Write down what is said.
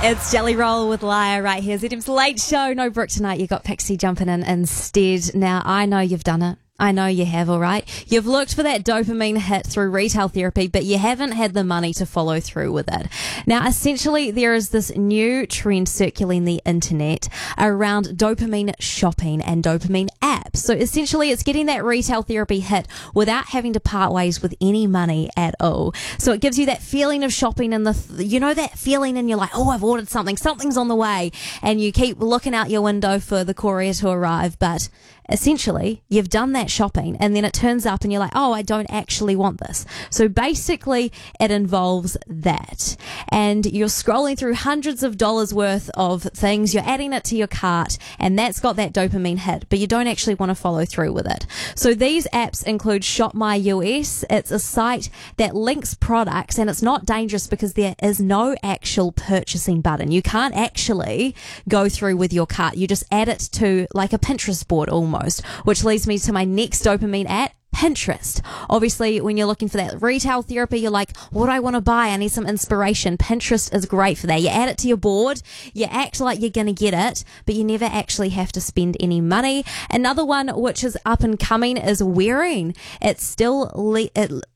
It's Jelly Roll with Liar right here. ZM's Late Show. No Brooke tonight. You got Pixie jumping in instead. Now, I know you've done it. I know you have, all right? You've looked for that dopamine hit through retail therapy, but you haven't had the money to follow through with it. Now, essentially, there is this new trend circulating the internet around dopamine shopping and dopamine apps. So essentially, it's getting that retail therapy hit without having to part ways with any money at all. So it gives you that feeling of shopping and that feeling and you're like, oh, I've ordered something, something's on the way. And you keep looking out your window for the courier to arrive, but essentially, you've done that shopping and then it turns up and you're like, oh, I don't actually want this. So basically, it involves that. And you're scrolling through hundreds of dollars worth of things, you're adding it to your cart, and that's got that dopamine hit, but you don't actually want to follow through with it. So these apps include Shop My US. It's a site that links products, and it's not dangerous because there is no actual purchasing button. You can't actually go through with your cart. You just add it to like a Pinterest board almost, which leads me to my next dopamine app, Pinterest. Obviously, when you're looking for that retail therapy, you're like, what do I want to buy? I need some inspiration. Pinterest is great for that. You add it to your board, you act like you're going to get it, but you never actually have to spend any money. Another one which is up and coming is Wearing. It's still